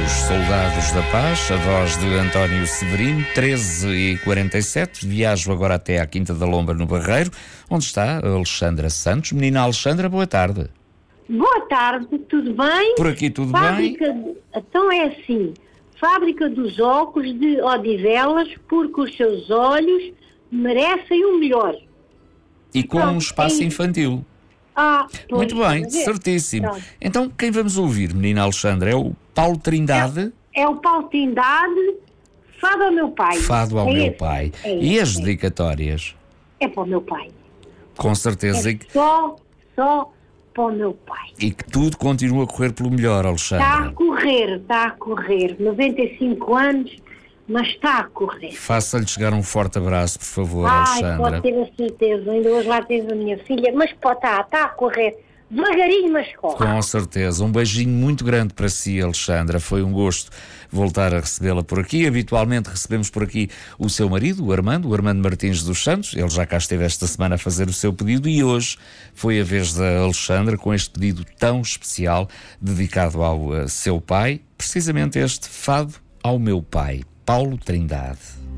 dos Soldados da Paz, a voz de António Severino, 13h47. Viajo agora até à Quinta da Lomba, no Barreiro, onde está a Alexandra Santos. Menina Alexandra, boa tarde. Boa tarde, tudo bem? Por aqui tudo bem? Então é assim, fábrica dos óculos de Odivelas, porque os seus olhos merecem o melhor. E com um espaço infantil. Pois, muito bem, certíssimo. Pronto. Então, quem vamos ouvir, menina Alexandra? É o Paulo Trindade? É o Paulo Trindade, Fado ao meu pai. Fado ao meu pai. E as esse. dedicatórias? É para o meu pai. Com certeza. Só para o meu pai. E que tudo continua a correr pelo melhor, Alexandra. Está a correr. 95 anos, mas está a correr. Faça-lhe chegar um forte abraço, por favor, Alexandra. Pode ter a certeza. Ainda hoje lá teve a minha filha, mas está a correr. Devagarinho, mas corre. Com certeza. Um beijinho muito grande para si, Alexandra. Foi um gosto voltar a recebê-la por aqui. Habitualmente recebemos por aqui o seu marido, o Armando Martins dos Santos. Ele já cá esteve esta semana a fazer o seu pedido e hoje foi a vez da Alexandra com este pedido tão especial dedicado ao seu pai. Precisamente este Fado ao meu pai, Paulo Trindade.